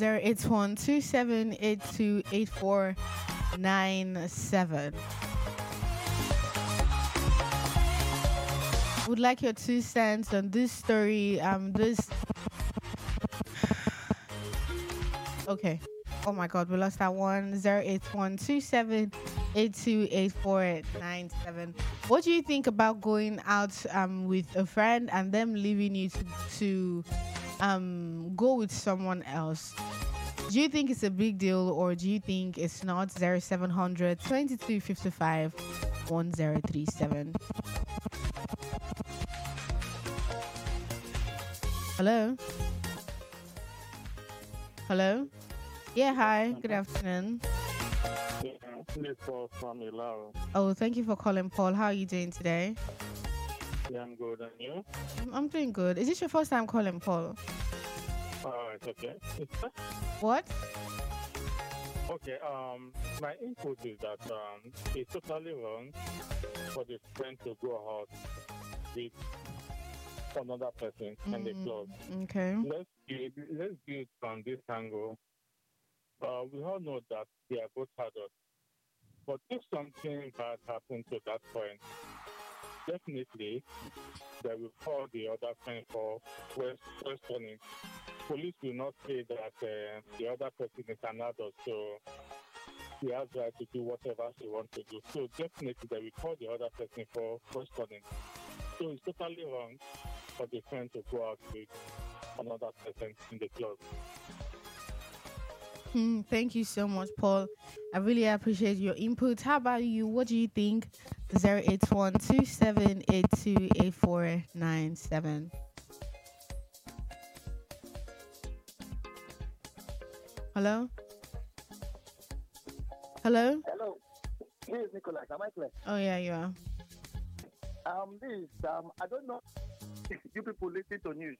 08127828497. Would like your 2 cents on this story. Okay. Oh my God, we lost that one. 08127828497. What do you think about going out with a friend and them leaving you to go with someone else? Do you think it's a big deal or do you think it's not? 0700 2255 1037. Hello? Hello? Yeah, hi. Good afternoon. Yeah, this Paul from Ilaro. Oh, thank you for calling, Paul. How are you doing today? Yeah, I'm good. And you? I'm doing good. Is this your first time calling, Paul? It's okay. What? Okay, my input is that it's totally wrong for the friend to go out with another person in the club. Okay. Let's do it from this angle. We all know that they are both adults. But if something bad happens to that friend, definitely they will call the other friend for questioning. Police will not say that the other person is an adult, so he has right to do whatever he wants to do. So definitely they will call the other person for questioning. So it's totally wrong for the friend to go out with another person in the club. Thank you so much, Paul. I really appreciate your input. How about you? What do you think? 08127828497. Hello? Hello? Hello, this is Nicholas. Am I clear? Oh, yeah, you are. I don't know if you people listen to news,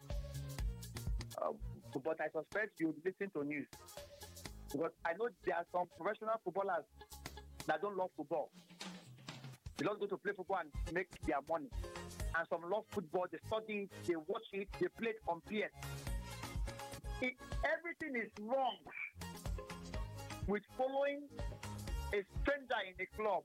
but I suspect you listen to news. Because I know there are some professional footballers that don't love football. They don't go to play football and make their money. And some love football, they study it, they watch it, they play it on PS. Everything is wrong with following a stranger in the club.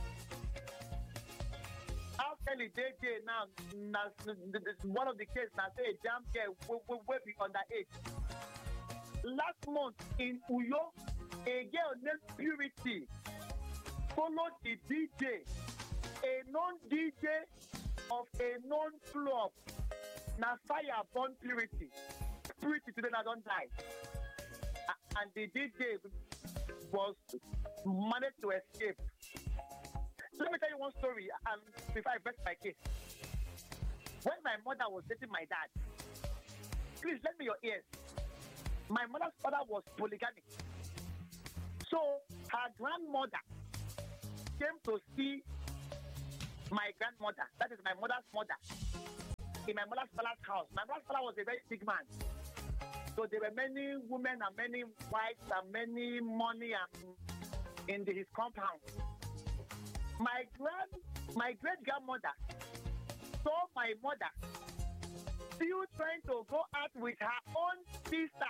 How can the DJ now, one of the cases now say a jam girl will be underage. Last month in Uyo, a girl named Purity followed the DJ, a non-DJ of a non-club. Now fire burn Purity. Purity today now don't die. And the DJ was managed to escape. So let me tell you one story before I rest my case. When my mother was dating my dad, please lend me your ears. My mother's father was polygamic. So her grandmother came to see my grandmother, that is my mother's mother, in my mother's father's house. My mother's father was a very big man. So there were many women and many wives and many money in his compound. My great grandmother saw my mother still trying to go out with her own sister,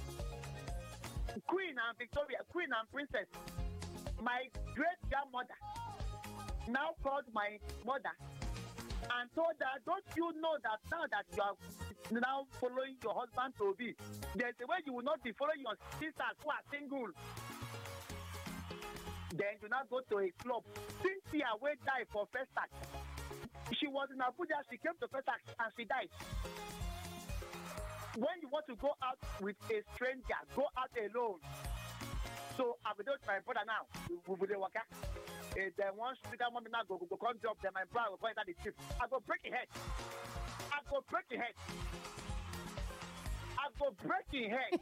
Queen and Victoria, Queen and Princess. My great grandmother now called my mother and told her, don't you know that now that you are now following your husband to be, there's a way you will not be following your sisters who are single. Then you now go to a club. Cynthia will die for first act. She was in Abuja, she came to first act and she died. When you want to go out with a stranger, go out alone. So I'm with my brother now. We will work out. Then once that woman now go come job, then my brother will go inside the ship. I go break your head. I go break your head. I go break your head.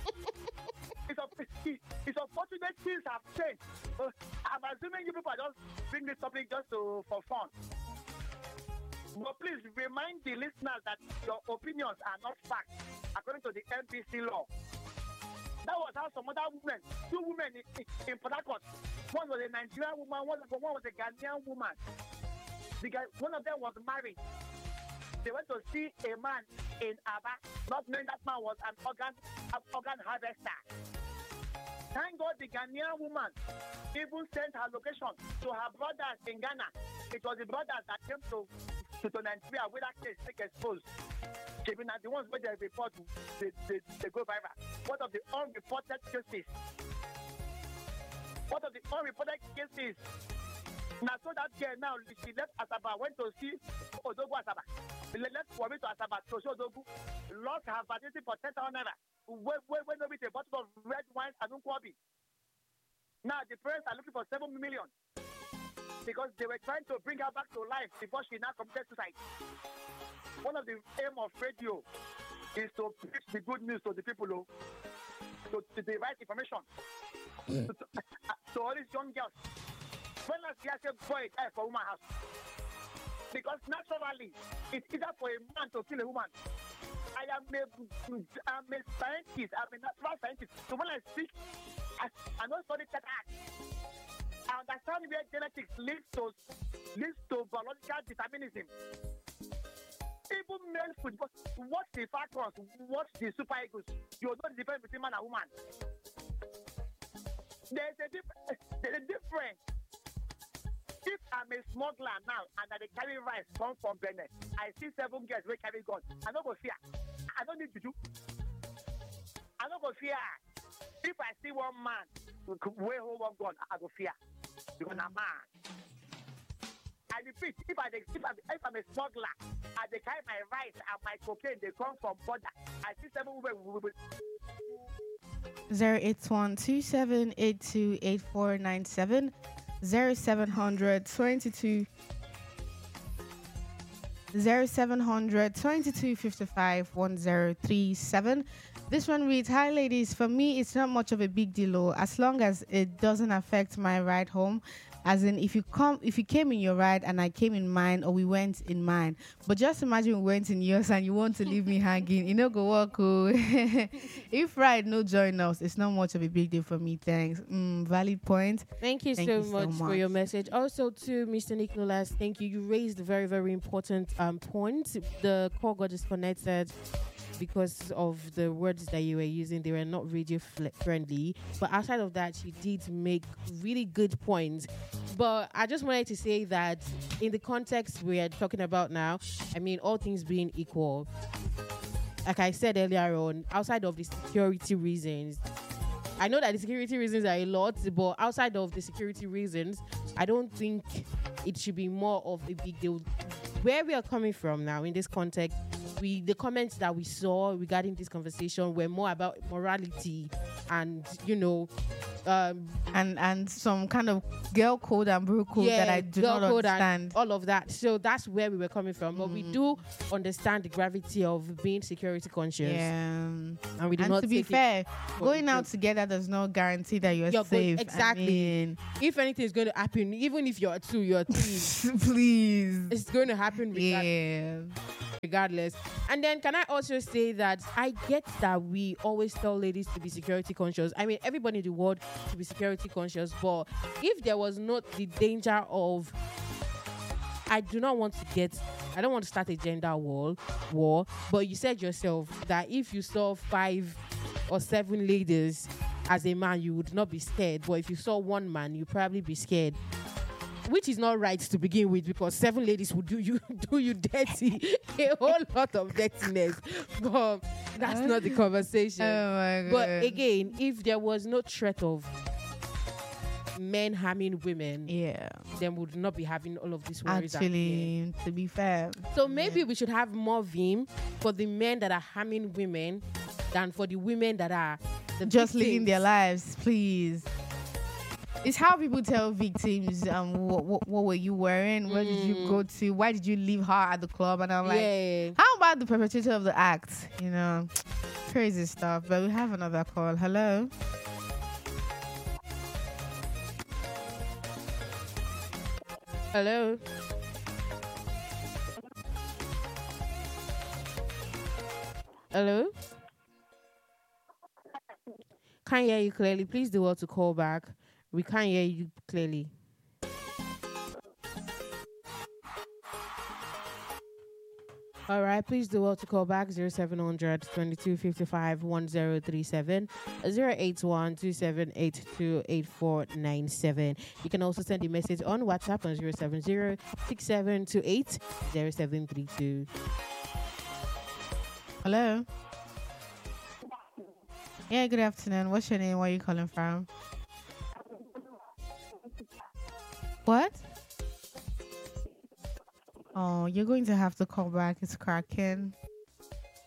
It's unfortunate things have changed. I'm assuming you people are just bring this topic just for fun. But please remind the listeners that your opinions are not facts according to the NBC law. That was how some other women, two women in Port Harcourt, one was a Nigerian woman, one was a Ghanaian woman. One of them was married. They went to see a man in Aba, not knowing that man was an organ harvester. Thank God the Ghanaian woman even sent her location to her brothers in Ghana. It was the brothers that came to Nigeria with that case take exposed. They been the ones where they report they go viral. What of the unreported cases? What of the unreported cases? Now, so that girl now, she left Asaba, went to see Odogu Asaba. Left for me to Asaba to show Odogu. Lost her virginity for 10,000 naira. Went over with a bottle of red wine and Nkwobi. Now, the parents are looking for 7 million because they were trying to bring her back to life before she now committed suicide. One of the aim of radio is to preach the good news to the people, to the right information. To all these young girls. When last year I said boy die for woman house. Because naturally, it's either for a man to kill a woman. I'm a scientist, I'm a natural scientist. So when I speak, I don't study that act. I understand where genetics leads to biological determinism. Even male football, watch the Falcons, watch the Super Eagles. You know the difference between man and woman. There's a difference. If I'm a smuggler now and I carry rice come from Benin, I see 7 girls will carry gun. I don't go fear. I don't need to do. I don't go fear. If I see one man way hold one gun, I go fear because I'm a man. I repeat, if I'm a smuggler and they carry my rice and my cocaine, they come from border. I see 7 women. 08127828497 0700 22 55 1037. This one reads, "Hi ladies, for me it's not much of a big deal as long as it doesn't affect my ride home. As in, if you came in your ride and I came in mine, or we went in mine. But just imagine we went in yours and you want to leave me hanging. You know, go walk. If ride no join us, it's not much of a big deal for me. Thanks. Valid point. Thank you so much for your message. Also to Mr. Nicholas, thank you. You raised a very, very important point. The call got disconnected because of the words that you were using. They were not radio friendly. But outside of that, you did make really good points. But I just wanted to say that in the context we are talking about now, I mean, all things being equal, like I said earlier on, outside of the security reasons, I know that the security reasons are a lot, but outside of the security reasons, I don't think it should be more of a big deal. Where we are coming from now in this context, the comments that we saw regarding this conversation were more about morality and, you know, and some kind of girl code and bro code that I do not understand. All of that. So that's where we were coming from. But we do understand the gravity of being security conscious. Yeah. And we do not to be fair, going out together does not guarantee that you're safe. Exactly. I mean, if anything is going to happen, even if you're 2, you're 3, please, it's going to happen regardless. And then can I also say that I get that we always tell ladies to be security conscious. I mean, everybody in the world to be security conscious, but if there was not the danger of, I don't want to start a gender war, but you said yourself that if you saw 5 or 7 ladies as a man, you would not be scared, but if you saw one man, you'd probably be scared. Which is not right to begin with, because 7 ladies would do you dirty, a whole lot of dirtiness. But that's not the conversation. Oh my God. But again, if there was no threat of men harming women, then we would not be having all of these worries. Actually, to be fair. So maybe we should have more vim for the men that are harming women than for the women that are just living their lives, please. It's how people tell victims, what were you wearing? Where did you go to? Why did you leave her at the club? And I'm like, how about the perpetrator of the act? You know, crazy stuff. But we have another call. Hello? Hello? Hello? Can't hear you clearly. Please do well to call back. We can't hear you clearly. All right, please do well to call back 0700 2255 1037 081 2782 8497. You can also send a message on WhatsApp on 070 6728 0732. Hello. Yeah, good afternoon. What's your name? Where are you calling from? What? Oh, you're going to have to call back. It's cracking.